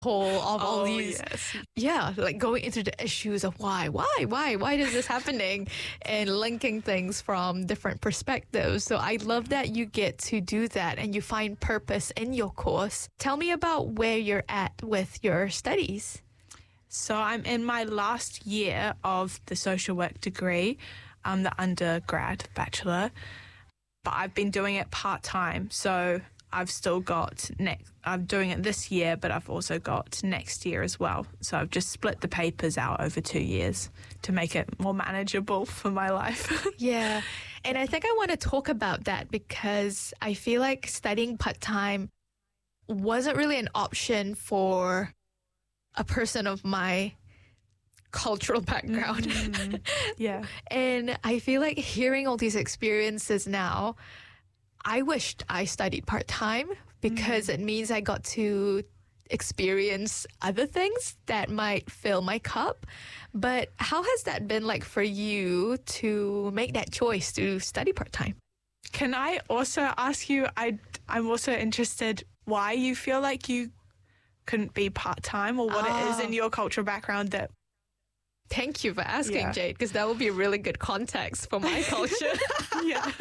hole of all Oh, these, yes. yeah, like going into the issues of why is this happening, and linking things from different perspectives. So I love that you get to do that and you find purpose in your course. Tell me about where you're at with your studies. So I'm in my last year of the social work degree, the undergrad bachelor, but I've been doing it part-time. So I've still got I'm doing it this year, but I've also got next year as well. So I've just split the papers out over 2 years to make it more manageable for my life. Yeah. And I think I want to talk about that because I feel like studying part-time wasn't really an option for a person of my cultural background. Yeah. And I feel like hearing all these experiences now, I wished I studied part-time because it means I got to experience other things that might fill my cup. But how has that been like for you to make that choice to study part-time? Can I also ask you, I'm also interested why you feel like you couldn't be part-time, or what it is in your cultural background that... Thank you for asking, Yeah. Jade, because that would be a really good context for my culture. Yeah.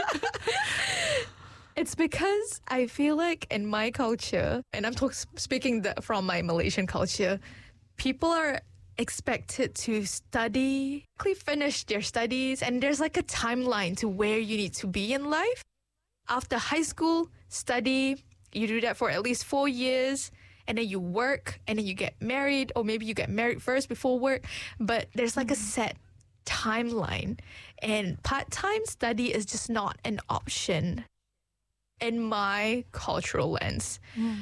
It's because I feel like in my culture, and I'm speaking from my Malaysian culture, people are expected to study, finish their studies, and there's like a timeline to where you need to be in life. After high school, study, you do that for at least 4 years, and then you work, and then you get married, or maybe you get married first before work, but there's like a set timeline, and part-time study is just not an option in my cultural lens.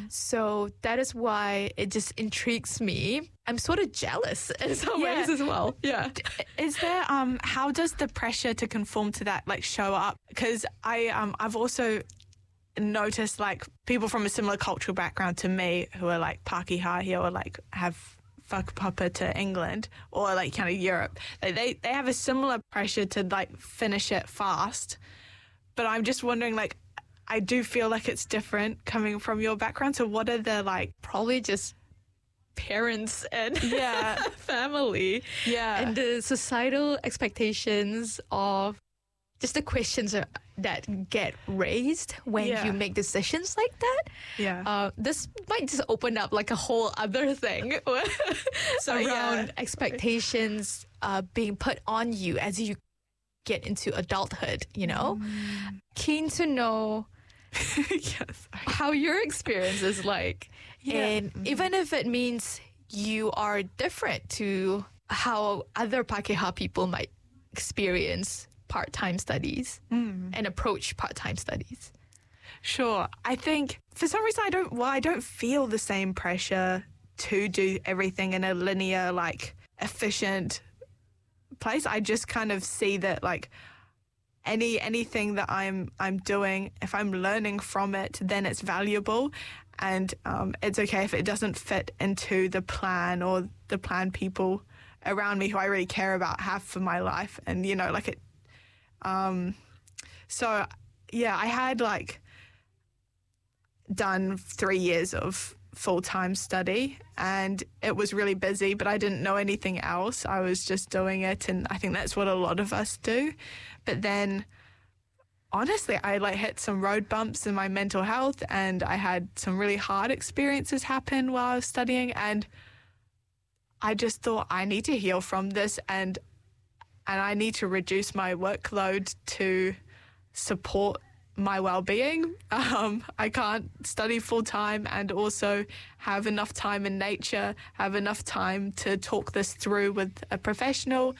So that is why it just intrigues me. I'm sort of jealous in some Yeah. ways as well. Yeah. Is there how does the pressure to conform to that like show up? Because I've also noticed like people from a similar cultural background to me who are like Pākehā here, or like have whakapapa to England, or like kind of Europe. They have a similar pressure to like finish it fast. But I'm just wondering, like, I do feel like it's different coming from your background. So what are the like... Probably just parents and Yeah. family. Yeah. And the societal expectations of just the questions that get raised when Yeah. you make decisions like that. Yeah. This might just open up like a whole other thing around yeah. expectations being put on you as you get into adulthood, you know? Keen to know Yes. how your experience is like. Yeah. And even if it means you are different to how other Pākehā people might experience part-time studies and approach part-time studies. Sure. I think for some reason I don't feel the same pressure to do everything in a linear, like, efficient place. I just kind of see that like anything that I'm doing, if I'm learning from it, then it's valuable, and it's okay if it doesn't fit into the plan or the plan people around me who I really care about have for my life, and you know, like it. So yeah, I had like done 3 years of full-time study, and it was really busy, but I didn't know anything else. I was just doing it, and I think that's what a lot of us do. But then honestly, I like hit some road bumps in my mental health, and I had some really hard experiences happen while I was studying, and I just thought I need to heal from this, and I need to reduce my workload to support my well-being. I can't study full-time and also have enough time in nature, have enough time to talk this through with a professional.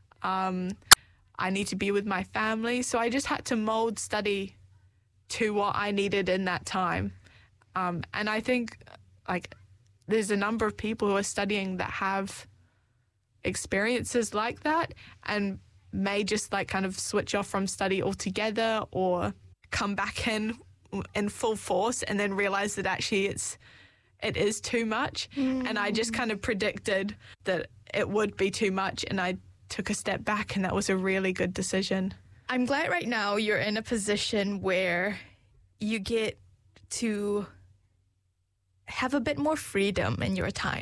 I need to be with my family. So I just had to mold study to what I needed in that time. And I think like there's a number of people who are studying that have experiences like that and may just like kind of switch off from study altogether, or come back in full force and then realize that actually it is too much. And I just kind of predicted that it would be too much, and I took a step back, and that was a really good decision. I'm glad right now you're in a position where you get to have a bit more freedom in your time.